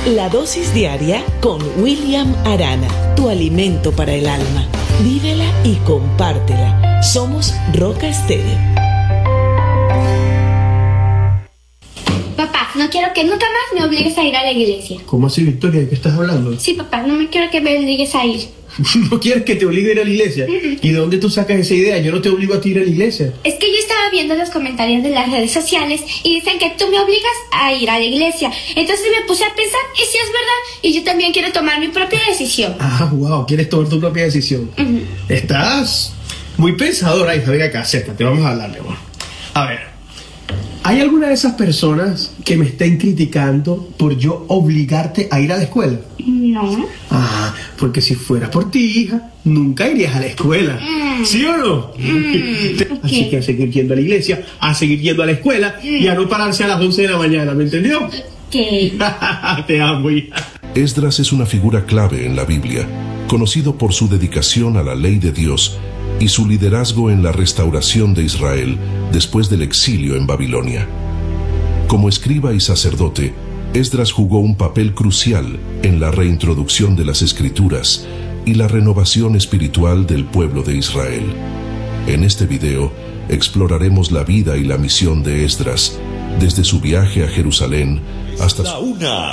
La dosis diaria con William Arana, tu alimento para el alma. Vívela y compártela. Somos Roca Estéreo. Papá, no quiero que nunca más me obligues a ir a la iglesia. ¿Cómo así, Victoria? ¿De qué estás hablando? Sí, papá, no me quiero que me obligues a ir. ¿No quieres que te obligue a ir a la iglesia? ¿Y de dónde tú sacas esa idea? Yo no te obligo a ti a ir a la iglesia. Es que yo estaba viendo los comentarios de las redes sociales y dicen que tú me obligas a ir a la iglesia. Entonces me puse a pensar, ¿y si es verdad? Y yo también quiero tomar mi propia decisión. Ah, wow, quieres tomar tu propia decisión. Estás muy pensadora, hija. Venga acá, acércate, vamos a hablarle. A ver, ¿hay alguna de esas personas que me estén criticando por yo obligarte a ir a la escuela? No. Ah, porque si fuera por ti, hija, nunca irías a la escuela. ¿Sí o no? Así que a seguir yendo a la iglesia, a seguir yendo a la escuela y a no pararse a las 11 de la mañana, ¿me entendió? Te amo, hija. Esdras es una figura clave en la Biblia, conocido por su dedicación a la ley de Dios y su liderazgo en la restauración de Israel después del exilio en Babilonia. Como escriba y sacerdote, Esdras jugó un papel crucial en la reintroducción de las Escrituras y la renovación espiritual del pueblo de Israel. En este video exploraremos la vida y la misión de Esdras, desde su viaje a Jerusalén hasta la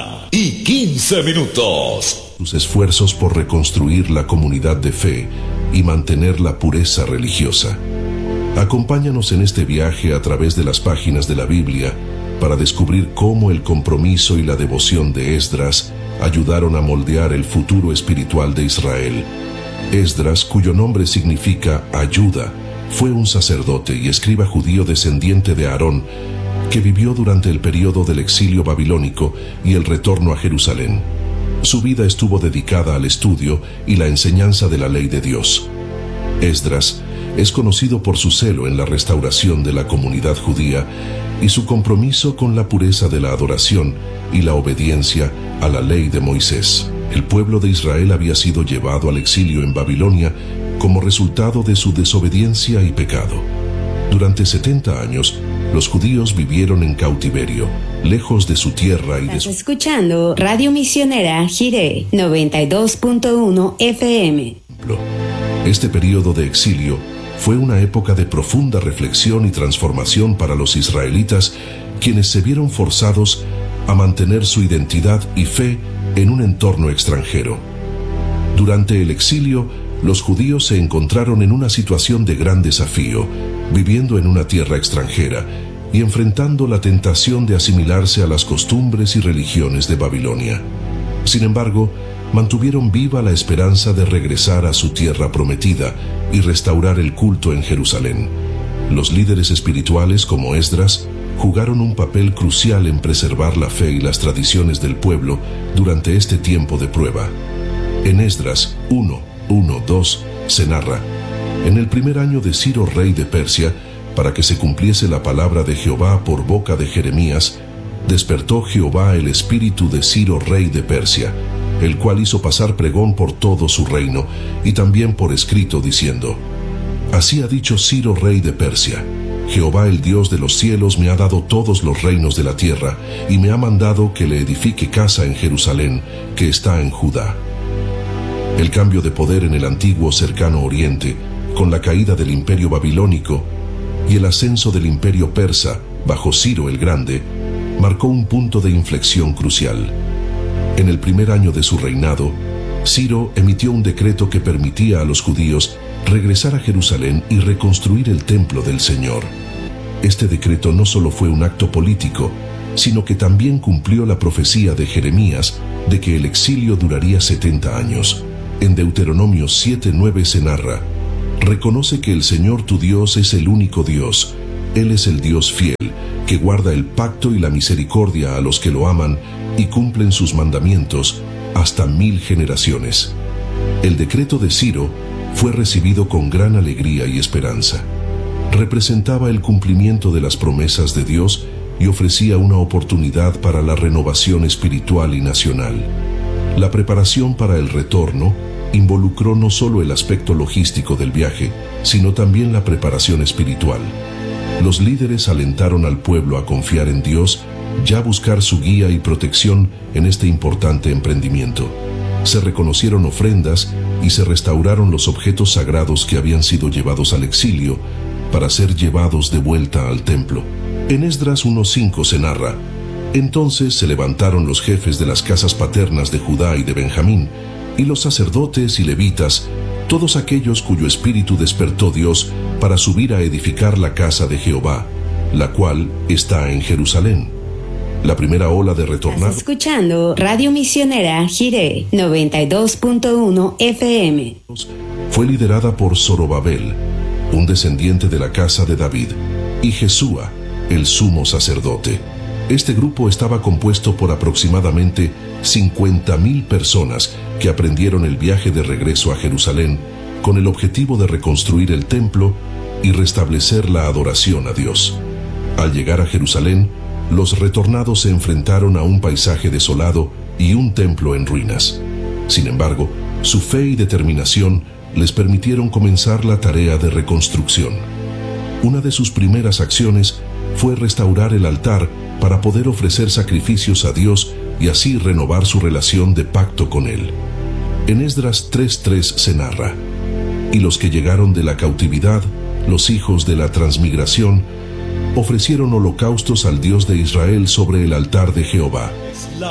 1:15 sus esfuerzos por reconstruir la comunidad de fe y mantener la pureza religiosa. Acompáñanos en este viaje a través de las páginas de la Biblia para descubrir cómo el compromiso y la devoción de Esdras ayudaron a moldear el futuro espiritual de Israel. Esdras, cuyo nombre significa ayuda, fue un sacerdote y escriba judío descendiente de Aarón que vivió durante el periodo del exilio babilónico y el retorno a Jerusalén. Su vida estuvo dedicada al estudio y la enseñanza de la ley de Dios. Esdras es conocido por su celo en la restauración de la comunidad judía y su compromiso con la pureza de la adoración y la obediencia a la ley de Moisés. El pueblo de Israel había sido llevado al exilio en Babilonia como resultado de su desobediencia y pecado. Durante 70 años, los judíos vivieron en cautiverio, lejos de su tierra y de su... Estás escuchando Radio Misionera Jiré 92.1 FM. Este periodo de exilio fue una época de profunda reflexión y transformación para los israelitas, quienes se vieron forzados a mantener su identidad y fe en un entorno extranjero. Durante el exilio, los judíos se encontraron en una situación de gran desafío, viviendo en una tierra extranjera y enfrentando la tentación de asimilarse a las costumbres y religiones de Babilonia. Sin embargo, mantuvieron viva la esperanza de regresar a su tierra prometida y restaurar el culto en Jerusalén. Los líderes espirituales como Esdras jugaron un papel crucial en preservar la fe y las tradiciones del pueblo durante este tiempo de prueba. En Esdras 1:1-2 se narra: en el primer año de Ciro, rey de Persia, para que se cumpliese la palabra de Jehová por boca de Jeremías, despertó Jehová el espíritu de Ciro, rey de Persia, el cual hizo pasar pregón por todo su reino, y también por escrito, diciendo: así ha dicho Ciro, rey de Persia: Jehová, el Dios de los cielos, me ha dado todos los reinos de la tierra, y me ha mandado que le edifique casa en Jerusalén, que está en Judá. El cambio de poder en el antiguo cercano oriente, con la caída del imperio babilónico y el ascenso del imperio persa bajo Ciro el Grande, marcó un punto de inflexión crucial. En el primer año de su reinado, Ciro emitió un decreto que permitía a los judíos regresar a Jerusalén y reconstruir el templo del Señor. Este decreto no solo fue un acto político, sino que también cumplió la profecía de Jeremías de que el exilio duraría 70 años. En Deuteronomio 7:9 se narra: reconoce que el Señor tu Dios es el único Dios. Él es el Dios fiel, que guarda el pacto y la misericordia a los que lo aman y cumplen sus mandamientos hasta 1000 generaciones. El decreto de Ciro fue recibido con gran alegría y esperanza. Representaba el cumplimiento de las promesas de Dios y ofrecía una oportunidad para la renovación espiritual y nacional. La preparación para el retorno involucró no solo el aspecto logístico del viaje, sino también la preparación espiritual. Los líderes alentaron al pueblo a confiar en Dios ya buscar su guía y protección en este importante emprendimiento. Se reconocieron ofrendas y se restauraron los objetos sagrados que habían sido llevados al exilio para ser llevados de vuelta al templo. En Esdras 1:5 se narra: entonces se levantaron los jefes de las casas paternas de Judá y de Benjamín, y los sacerdotes y levitas, todos aquellos cuyo espíritu despertó Dios para subir a edificar la casa de Jehová, la cual está en Jerusalén. La primera ola de retornados. Estás escuchando Radio Misionera Jiré 92.1 FM. Fue liderada por Zorobabel, un descendiente de la casa de David, y Jesúa, el sumo sacerdote. Este grupo estaba compuesto por aproximadamente 50,000 personas que aprendieron el viaje de regreso a Jerusalén con el objetivo de reconstruir el templo y restablecer la adoración a Dios. Al llegar a Jerusalén, los retornados se enfrentaron a un paisaje desolado y un templo en ruinas. Sin embargo, su fe y determinación les permitieron comenzar la tarea de reconstrucción. Una de sus primeras acciones fue restaurar el altar para poder ofrecer sacrificios a Dios y así renovar su relación de pacto con Él. En Esdras 3:3 se narra: y los que llegaron de la cautividad, los hijos de la transmigración, ofrecieron holocaustos al Dios de Israel sobre el altar de Jehová. Es la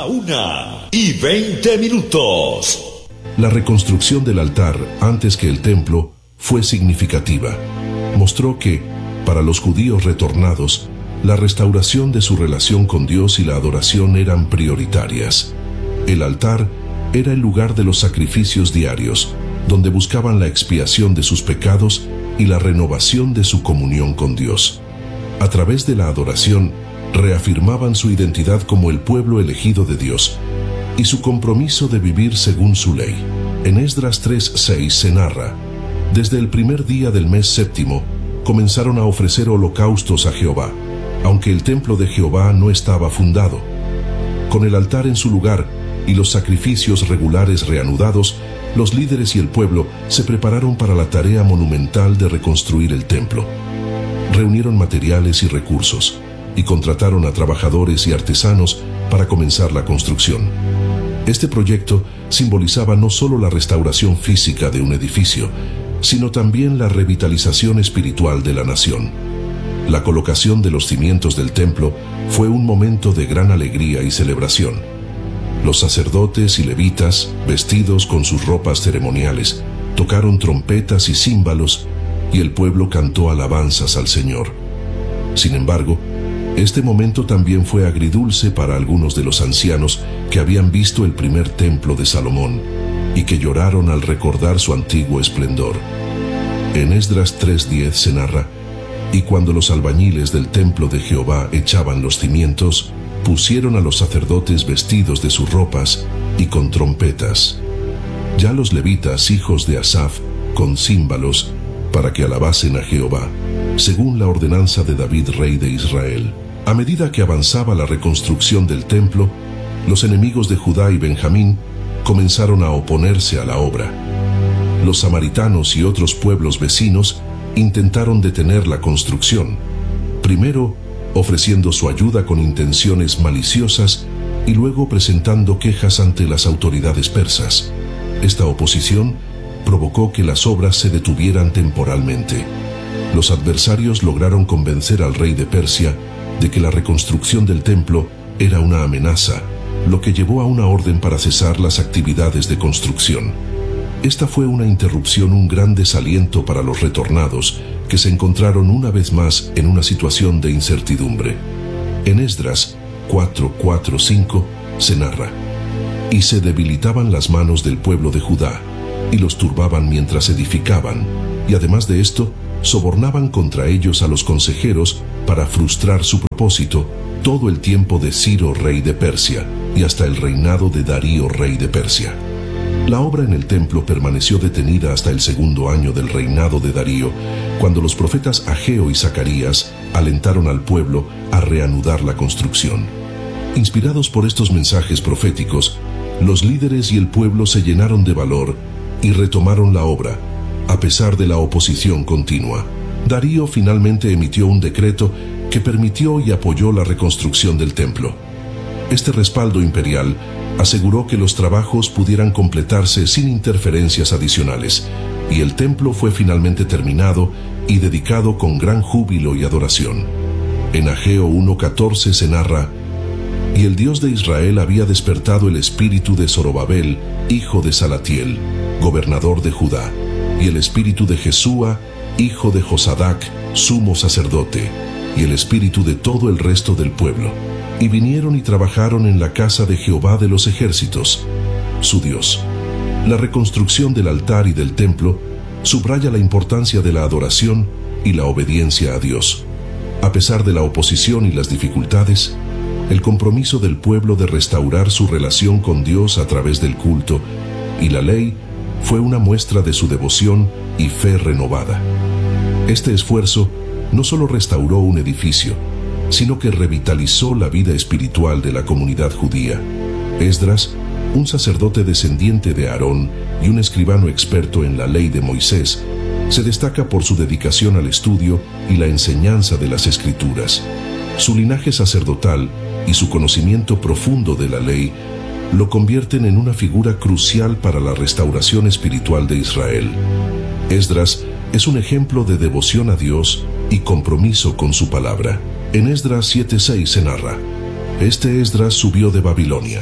1:20. La reconstrucción del altar antes que el templo fue significativa. Mostró que, para los judíos retornados, la restauración de su relación con Dios y la adoración eran prioritarias. El altar era el lugar de los sacrificios diarios, donde buscaban la expiación de sus pecados y la renovación de su comunión con Dios. A través de la adoración, reafirmaban su identidad como el pueblo elegido de Dios y su compromiso de vivir según su ley. En Esdras 3:6 se narra: desde el primer día del mes séptimo, comenzaron a ofrecer holocaustos a Jehová, aunque el templo de Jehová no estaba fundado. Con el altar en su lugar y los sacrificios regulares reanudados, los líderes y el pueblo se prepararon para la tarea monumental de reconstruir el templo. Reunieron materiales y recursos y contrataron a trabajadores y artesanos para comenzar la construcción. Este proyecto simbolizaba no solo la restauración física de un edificio, sino también la revitalización espiritual de la nación. La colocación de los cimientos del templo fue un momento de gran alegría y celebración. Los sacerdotes y levitas, vestidos con sus ropas ceremoniales, tocaron trompetas y címbalos, y el pueblo cantó alabanzas al Señor. Sin embargo, este momento también fue agridulce para algunos de los ancianos que habían visto el primer templo de Salomón y que lloraron al recordar su antiguo esplendor. En Esdras 3:10 se narra: y cuando los albañiles del templo de Jehová echaban los cimientos, pusieron a los sacerdotes vestidos de sus ropas y con trompetas. Ya los levitas, hijos de Asaf, con címbalos, para que alabasen a Jehová, según la ordenanza de David, rey de Israel. A medida que avanzaba la reconstrucción del templo, los enemigos de Judá y Benjamín comenzaron a oponerse a la obra. Los samaritanos y otros pueblos vecinos intentaron detener la construcción, primero ofreciendo su ayuda con intenciones maliciosas y luego presentando quejas ante las autoridades persas. Esta oposición provocó que las obras se detuvieran temporalmente. Los adversarios lograron convencer al rey de Persia de que la reconstrucción del templo era una amenaza, lo que llevó a una orden para cesar las actividades de construcción. Esta fue una interrupción, un gran desaliento para los retornados, que se encontraron una vez más en una situación de incertidumbre. En Esdras 4:4-5 se narra: y se debilitaban las manos del pueblo de Judá, y los turbaban mientras edificaban, y además de esto, sobornaban contra ellos a los consejeros para frustrar su propósito todo el tiempo de Ciro, rey de Persia, y hasta el reinado de Darío, rey de Persia. La obra en el templo permaneció detenida hasta el segundo año del reinado de Darío, cuando los profetas Ageo y Zacarías alentaron al pueblo a reanudar la construcción. Inspirados por estos mensajes proféticos, los líderes y el pueblo se llenaron de valor y retomaron la obra, a pesar de la oposición continua. Darío finalmente emitió un decreto que permitió y apoyó la reconstrucción del templo. Este respaldo imperial aseguró que los trabajos pudieran completarse sin interferencias adicionales, y el templo fue finalmente terminado y dedicado con gran júbilo y adoración. En Ageo 1:14 se narra: «Y el Dios de Israel había despertado el espíritu de Zorobabel, hijo de Salatiel, gobernador de Judá, y el espíritu de Jesúa, hijo de Josadac, sumo sacerdote, y el espíritu de todo el resto del pueblo, y vinieron y trabajaron en la casa de Jehová de los ejércitos, su Dios». La reconstrucción del altar y del templo subraya la importancia de la adoración y la obediencia a Dios. A pesar de la oposición y las dificultades, el compromiso del pueblo de restaurar su relación con Dios a través del culto y la ley fue una muestra de su devoción y fe renovada. Este esfuerzo no solo restauró un edificio, sino que revitalizó la vida espiritual de la comunidad judía. Esdras, un sacerdote descendiente de Aarón y un escribano experto en la ley de Moisés, se destaca por su dedicación al estudio y la enseñanza de las Escrituras. Su linaje sacerdotal y su conocimiento profundo de la ley lo convierten en una figura crucial para la restauración espiritual de Israel. Esdras es un ejemplo de devoción a Dios y compromiso con su palabra. En Esdras 7:6 se narra: «Este Esdras subió de Babilonia».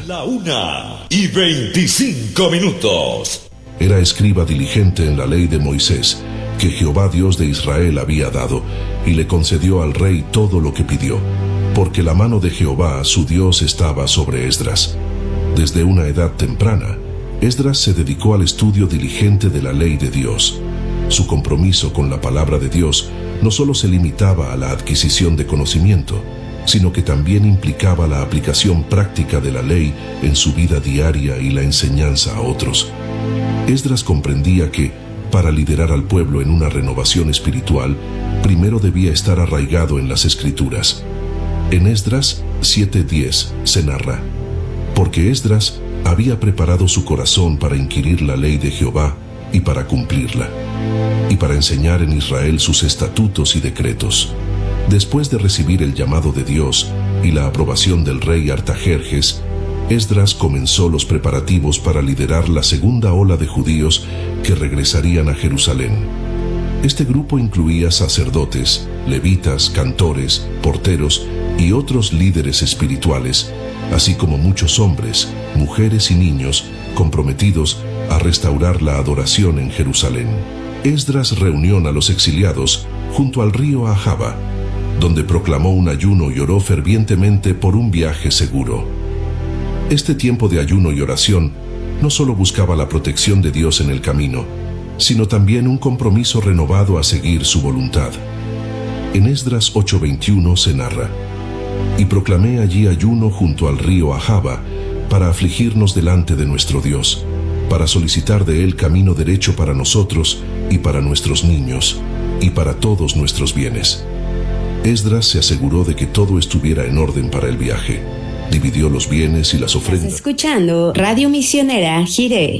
1:25. Era escriba diligente en la ley de Moisés, que Jehová Dios de Israel había dado, y le concedió al rey todo lo que pidió, porque la mano de Jehová, su Dios, estaba sobre Esdras. Desde una edad temprana, Esdras se dedicó al estudio diligente de la ley de Dios. Su compromiso con la palabra de Dios no solo se limitaba a la adquisición de conocimiento, sino que también implicaba la aplicación práctica de la ley en su vida diaria y la enseñanza a otros. Esdras comprendía que, para liderar al pueblo en una renovación espiritual, primero debía estar arraigado en las Escrituras. En Esdras 7:10 se narra: «Porque Esdras había preparado su corazón para inquirir la ley de Jehová y para cumplirla, y para enseñar en Israel sus estatutos y decretos». Después de recibir el llamado de Dios y la aprobación del rey Artajerjes, Esdras comenzó los preparativos para liderar la segunda ola de judíos que regresarían a Jerusalén. Este grupo incluía sacerdotes, levitas, cantores, porteros y otros líderes espirituales, así como muchos hombres, mujeres y niños comprometidos a restaurar la adoración en Jerusalén. Esdras reunió a los exiliados junto al río Ahava, donde proclamó un ayuno y oró fervientemente por un viaje seguro. Este tiempo de ayuno y oración no solo buscaba la protección de Dios en el camino, sino también un compromiso renovado a seguir su voluntad. En Esdras 8:21 se narra: «Y proclamé allí ayuno junto al río Ahava para afligirnos delante de nuestro Dios, para solicitar de él camino derecho para nosotros y para nuestros niños y para todos nuestros bienes». Esdras se aseguró de que todo estuviera en orden para el viaje. Dividió los bienes y las ofrendas. Estás escuchando Radio Misionera Jiré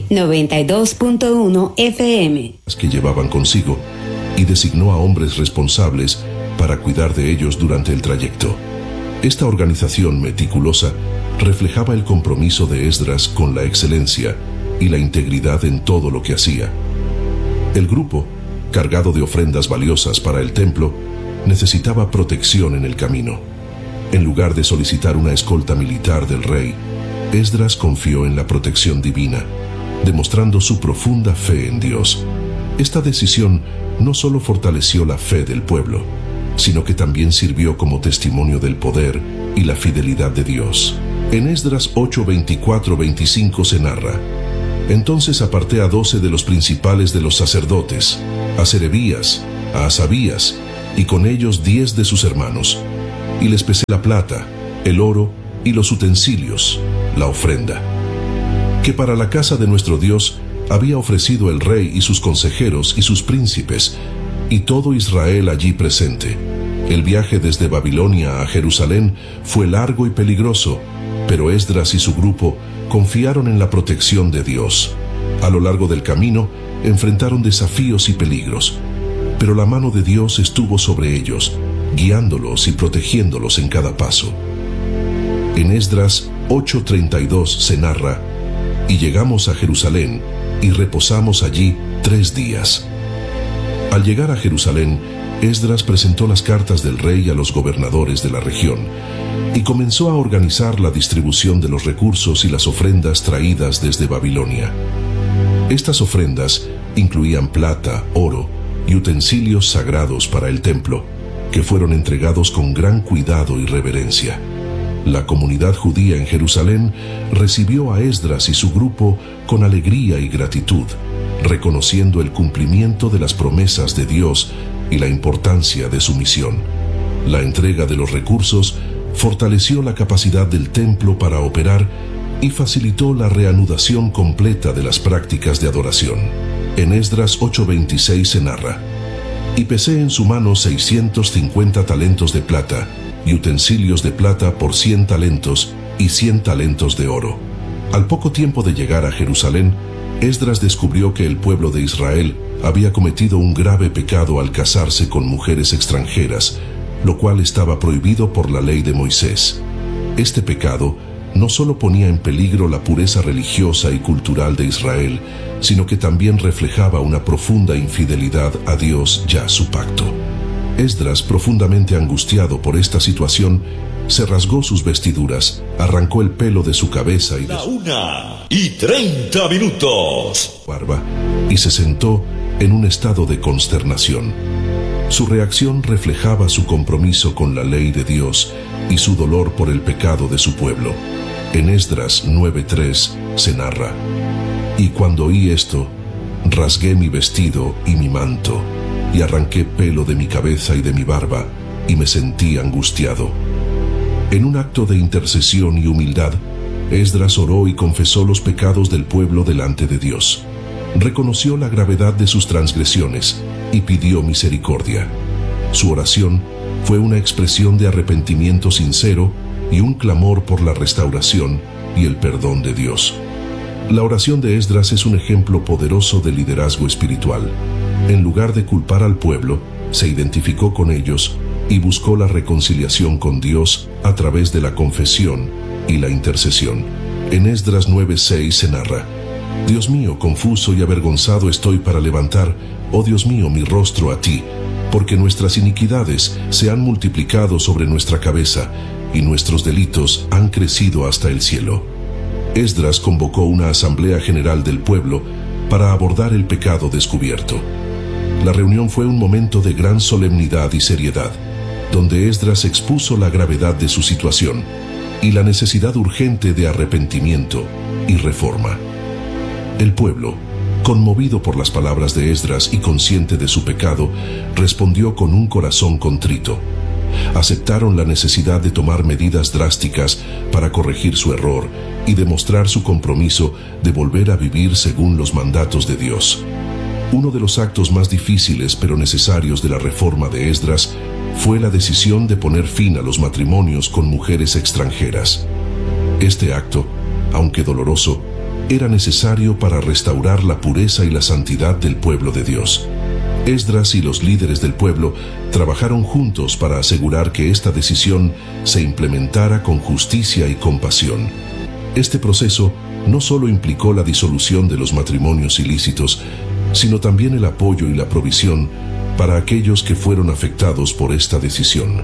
92.1 FM. Que llevaban consigo, y designó a hombres responsables para cuidar de ellos durante el trayecto. Esta organización meticulosa reflejaba el compromiso de Esdras con la excelencia y la integridad en todo lo que hacía. El grupo, cargado de ofrendas valiosas para el templo, necesitaba protección en el camino. En lugar de solicitar una escolta militar del rey, Esdras confió en la protección divina, demostrando su profunda fe en Dios. Esta decisión no solo fortaleció la fe del pueblo, sino que también sirvió como testimonio del poder y la fidelidad de Dios. En Esdras 8:24-25 se narra: «Entonces aparté a 12 de los principales de los sacerdotes, a Serebías, a Asabías, y con ellos 10 de sus hermanos, y les pesé la plata, el oro y los utensilios, la ofrenda, que para la casa de nuestro Dios había ofrecido el rey y sus consejeros y sus príncipes, y todo Israel allí presente. El viaje desde Babilonia a Jerusalén fue largo y peligroso, pero Esdras y su grupo confiaron en la protección de Dios. A lo largo del camino enfrentaron desafíos y peligros, pero la mano de Dios estuvo sobre ellos, guiándolos y protegiéndolos en cada paso. En Esdras 8:32 se narra: y llegamos a Jerusalén y reposamos allí 3 días. Al llegar a Jerusalén, Esdras presentó las cartas del rey a los gobernadores de la región y comenzó a organizar la distribución de los recursos y las ofrendas traídas desde Babilonia. Estas ofrendas incluían plata, oro y utensilios sagrados para el templo, que fueron entregados con gran cuidado y reverencia. La comunidad judía en Jerusalén recibió a Esdras y su grupo con alegría y gratitud, reconociendo el cumplimiento de las promesas de Dios y la importancia de su misión. La entrega de los recursos fortaleció la capacidad del templo para operar y facilitó la reanudación completa de las prácticas de adoración. En Esdras 8:26 se narra: y pesé en su mano 650 talentos de plata y utensilios de plata por 100 talentos y 100 talentos de oro. Al poco tiempo de llegar a Jerusalén, Esdras descubrió que el pueblo de Israel había cometido un grave pecado al casarse con mujeres extranjeras, lo cual estaba prohibido por la ley de Moisés. Este pecado no solo ponía en peligro la pureza religiosa y cultural de Israel, sino que también reflejaba una profunda infidelidad a Dios y a su pacto. Esdras, profundamente angustiado por esta situación, se rasgó sus vestiduras, arrancó el pelo de su cabeza y de su 1:30 barba, y se sentó en un estado de consternación. Su reacción reflejaba su compromiso con la ley de Dios y su dolor por el pecado de su pueblo. En Esdras 9:3 se narra: y cuando oí esto, rasgué mi vestido y mi manto, y arranqué pelo de mi cabeza y de mi barba, y me sentí angustiado. En un acto de intercesión y humildad, Esdras oró y confesó los pecados del pueblo delante de Dios. Reconoció la gravedad de sus transgresiones y pidió misericordia. Su oración fue una expresión de arrepentimiento sincero y un clamor por la restauración y el perdón de Dios. La oración de Esdras es un ejemplo poderoso de liderazgo espiritual. En lugar de culpar al pueblo, se identificó con ellos y buscó la reconciliación con Dios a través de la confesión y la intercesión. En Esdras 9:6 se narra: Dios mío, confuso y avergonzado estoy para levantar, oh Dios mío, mi rostro a ti, porque nuestras iniquidades se han multiplicado sobre nuestra cabeza, y nuestros delitos han crecido hasta el cielo. Esdras convocó una asamblea general del pueblo para abordar el pecado descubierto. La reunión fue un momento de gran solemnidad y seriedad, donde Esdras expuso la gravedad de su situación y la necesidad urgente de arrepentimiento y reforma. El pueblo, conmovido por las palabras de Esdras y consciente de su pecado, respondió con un corazón contrito. Aceptaron la necesidad de tomar medidas drásticas para corregir su error y demostrar su compromiso de volver a vivir según los mandatos de Dios. Uno de los actos más difíciles pero necesarios de la reforma de Esdras fue la decisión de poner fin a los matrimonios con mujeres extranjeras. Este acto, aunque doloroso, era necesario para restaurar la pureza y la santidad del pueblo de Dios. Esdras y los líderes del pueblo trabajaron juntos para asegurar que esta decisión se implementara con justicia y compasión. Este proceso no solo implicó la disolución de los matrimonios ilícitos, sino también el apoyo y la provisión para aquellos que fueron afectados por esta decisión.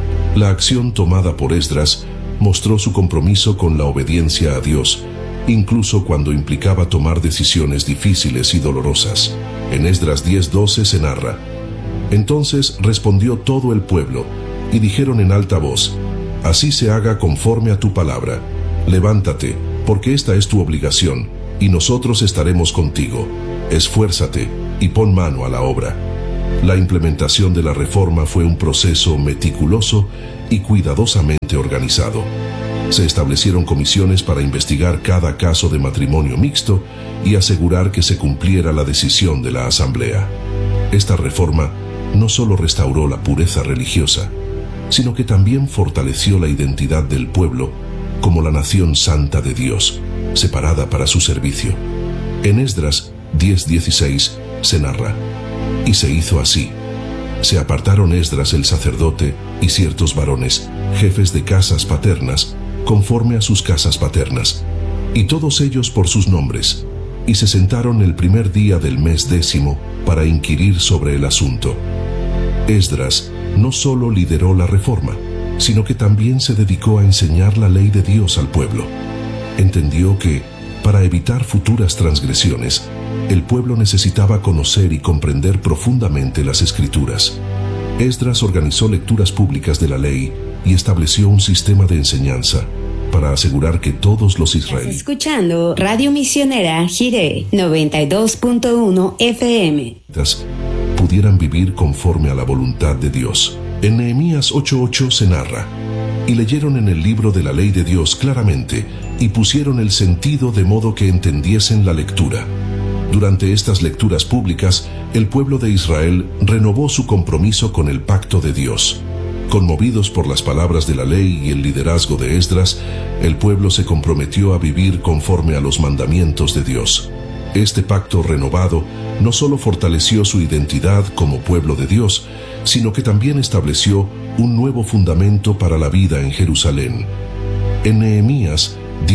La acción tomada por Esdras mostró su compromiso con la obediencia a Dios, incluso cuando implicaba tomar decisiones difíciles y dolorosas. En Esdras 10:12 se narra: Entonces respondió todo el pueblo, y dijeron en alta voz: Así se haga conforme a tu palabra. Levántate, porque esta es tu obligación, y nosotros estaremos contigo. Esfuérzate y pon mano a la obra. La implementación de la reforma fue un proceso meticuloso y cuidadosamente organizado. Se establecieron comisiones para investigar cada caso de matrimonio mixto y asegurar que se cumpliera la decisión de la asamblea. Esta reforma no solo restauró la pureza religiosa, sino que también fortaleció la identidad del pueblo como la nación santa de Dios, separada para su servicio. En Esdras 10:16 se narra: Y se hizo así. se apartaron Esdras el sacerdote y ciertos varones, jefes de casas paternas, conforme a sus casas paternas, y todos ellos por sus nombres, y se sentaron el primer día del mes 10 para inquirir sobre el asunto. Esdras no solo lideró la reforma, sino que también se dedicó a enseñar la ley de Dios al pueblo. Entendió que, para evitar futuras transgresiones, el pueblo necesitaba conocer y comprender profundamente las Escrituras. Esdras organizó lecturas públicas de la ley y estableció un sistema de enseñanza para asegurar que todos los israelitas... Escuchando Radio Misionera Jiré 92.1 FM. ...pudieran vivir conforme a la voluntad de Dios. En Nehemías 8:8 se narra: y leyeron en el libro de la ley de Dios claramente, y pusieron el sentido de modo que entendiesen la lectura. Durante estas lecturas públicas, el pueblo de Israel renovó su compromiso con el pacto de Dios. Conmovidos por las palabras de la ley y el liderazgo de Esdras, el pueblo se comprometió a vivir conforme a los mandamientos de Dios. Este pacto renovado no solo fortaleció su identidad como pueblo de Dios, sino que también estableció un nuevo fundamento para la vida en Jerusalén. En Nehemías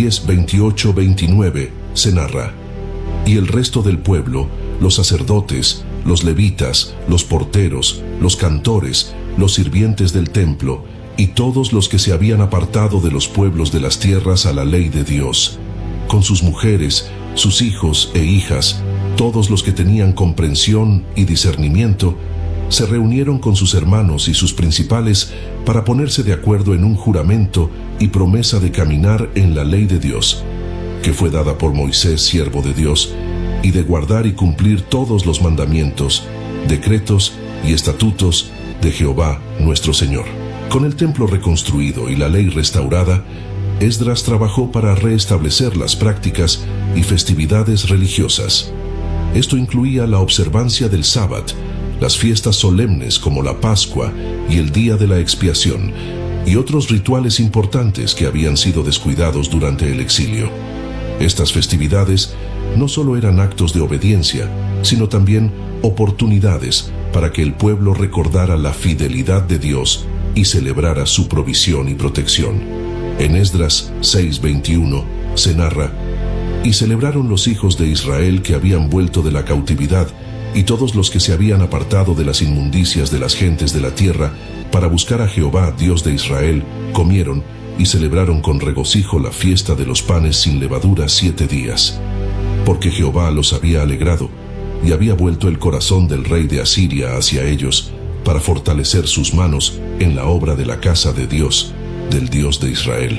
10:28-29 se narra: y el resto del pueblo, los sacerdotes, los levitas, los porteros, los cantores, los sirvientes del templo, y todos los que se habían apartado de los pueblos de las tierras a la ley de Dios, con sus mujeres, sus hijos e hijas, todos los que tenían comprensión y discernimiento, se reunieron con sus hermanos y sus principales para ponerse de acuerdo en un juramento y promesa de caminar en la ley de Dios, que fue dada por Moisés, siervo de Dios, y de guardar y cumplir todos los mandamientos, decretos y estatutos de Jehová nuestro Señor. Con el templo reconstruido y la ley restaurada, Esdras trabajó para restablecer las prácticas y festividades religiosas. Esto incluía la observancia del sábado, las fiestas solemnes como la Pascua y el Día de la Expiación, y otros rituales importantes que habían sido descuidados durante el exilio. Estas festividades no solo eran actos de obediencia, sino también oportunidades para que el pueblo recordara la fidelidad de Dios y celebrara su provisión y protección. En Esdras 6:21 se narra: y celebraron los hijos de Israel que habían vuelto de la cautividad, y todos los que se habían apartado de las inmundicias de las gentes de la tierra, para buscar a Jehová, Dios de Israel, comieron y celebraron con regocijo la fiesta de los panes sin levadura 7 días. Porque Jehová los había alegrado, y había vuelto el corazón del rey de Asiria hacia ellos, para fortalecer sus manos en la obra de la casa de Dios, del Dios de Israel.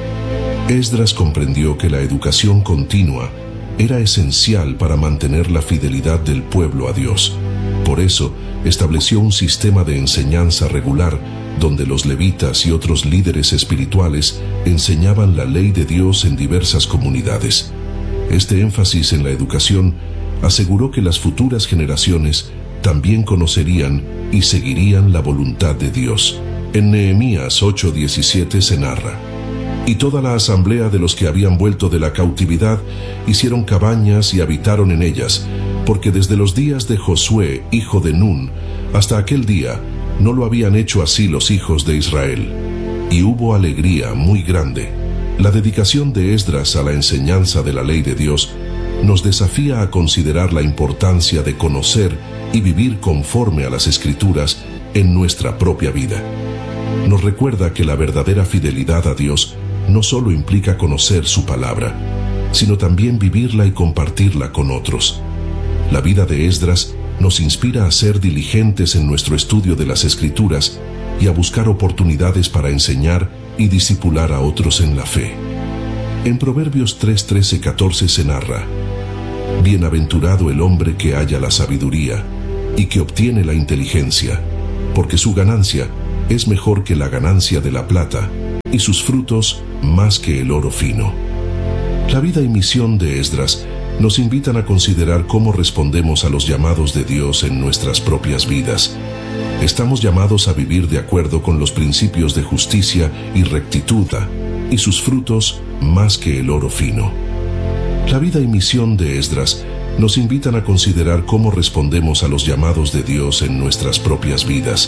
Esdras comprendió que la educación continua era esencial para mantener la fidelidad del pueblo a Dios. Por eso, estableció un sistema de enseñanza regular donde los levitas y otros líderes espirituales enseñaban la ley de Dios en diversas comunidades. Este énfasis en la educación aseguró que las futuras generaciones también conocerían y seguirían la voluntad de Dios. En Nehemías 8:17 se narra: y toda la asamblea de los que habían vuelto de la cautividad hicieron cabañas y habitaron en ellas, porque desde los días de Josué, hijo de Nun, hasta aquel día, no lo habían hecho así los hijos de Israel. Y hubo alegría muy grande. La dedicación de Esdras a la enseñanza de la ley de Dios nos desafía a considerar la importancia de conocer y vivir conforme a las Escrituras en nuestra propia vida. Nos recuerda que la verdadera fidelidad a Dios no solo implica conocer su palabra, sino también vivirla y compartirla con otros. La vida de Esdras nos inspira a ser diligentes en nuestro estudio de las Escrituras y a buscar oportunidades para enseñar y discipular a otros en la fe. En Proverbios 3:13-14 se narra: bienaventurado el hombre que halla la sabiduría y que obtiene la inteligencia, porque su ganancia es mejor que la ganancia de la plata, y sus frutos más que el oro fino. La vida y misión de Esdras nos invitan a considerar cómo respondemos a los llamados de Dios en nuestras propias vidas. Estamos llamados a vivir de acuerdo con los principios de justicia y rectitud, y sus frutos más que el oro fino. La vida y misión de Esdras nos invitan a considerar cómo respondemos a los llamados de Dios en nuestras propias vidas